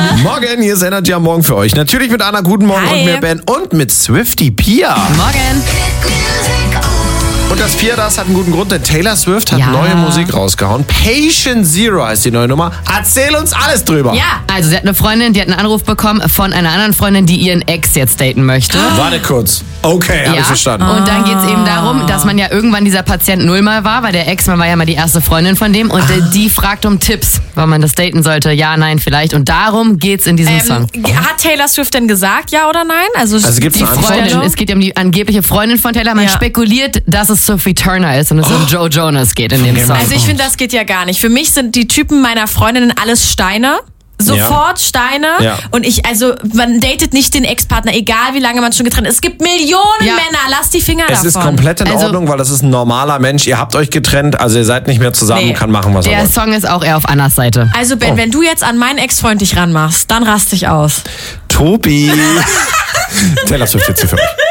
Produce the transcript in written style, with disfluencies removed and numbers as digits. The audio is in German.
Morgen, hier ist Energy am Morgen für euch. Natürlich mit Anna, guten Morgen Hi. und mir Ben und mit Swiftie Pia. Morgen. Und das das hat einen guten Grund, denn Taylor Swift hat Ja. neue Musik rausgehauen. Patient Zero heißt die neue Nummer. Erzähl uns alles drüber. Ja, also sie hat eine Freundin, die hat einen Anruf bekommen von einer anderen Freundin, die ihren Ex jetzt daten möchte. Warte kurz. Okay, hab ich verstanden. Und dann geht es eben darum, dass man ja irgendwann dieser Patient Null mal war, weil der Ex, man war ja mal die erste Freundin von dem und die fragt um Tipps, wann man das daten sollte. Ja, nein, vielleicht. Und darum geht's in diesem Song. Hat Taylor Swift denn gesagt, ja oder nein? Also gibt's Die eine Antwort? Freundin, es geht ja um die angebliche Freundin von Taylor. Man Ja. spekuliert, dass es Sophie Turner ist und es um Joe Jonas geht in dem Song. Also ich finde, das geht ja gar nicht. Für mich sind die Typen meiner Freundinnen alles Steine. Sofort Steine. Ja. Und man datet nicht den Ex-Partner, egal wie lange man schon getrennt ist. Es gibt Millionen Ja. Männer, lass die Finger Es davon. ist komplett in Also- Ordnung, weil das ist ein normaler Mensch. Ihr habt euch getrennt, also ihr seid nicht mehr zusammen, Nee. kann machen, was er Der wollt. Song ist auch eher auf Annas Seite. Also Ben, wenn du jetzt an meinen Ex-Freund dich ranmachst, dann raste ich aus. Tobi. Taylor Swift jetzt hier für euch.